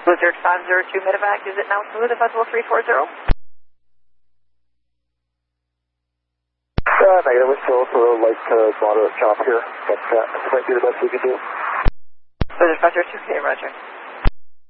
Blizzard 502 medevac, is it now smooth at Festival 340? Negative, we're still sort of light to moderate chop here, but this might be the best we can do. Blizzard 502, okay, roger.